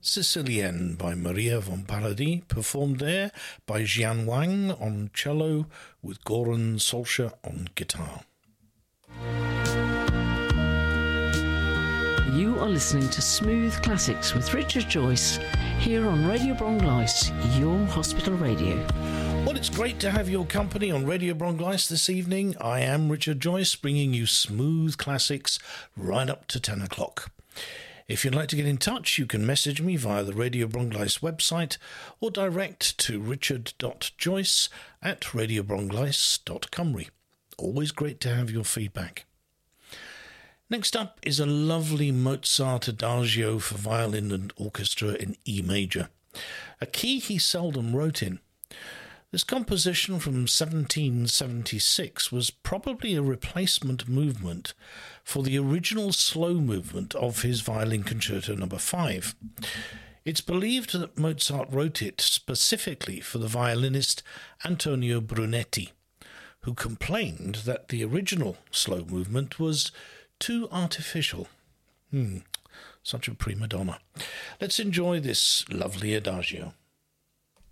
Sicilienne by Maria von Paradis, performed there by Jian Wang on cello with Goran Solskjaer on guitar. You are listening to Smooth Classics with Richard Joyce here on Radio Bronglice, your hospital radio. Well, it's great to have your company on Radio Bronglice this evening. I am Richard Joyce, bringing you smooth classics right up to 10 o'clock. If you'd like to get in touch, you can message me via the Radio Bronglice website or direct to richard.joyce@radiobronglice.cymru. Always great to have your feedback. Next up is a lovely Mozart Adagio for violin and orchestra in E major, a key he seldom wrote in. This composition from 1776 was probably a replacement movement for the original slow movement of his Violin Concerto No. 5. It's believed that Mozart wrote it specifically for the violinist Antonio Brunetti, who complained that the original slow movement was too artificial. Such a prima donna. Let's enjoy this lovely Adagio.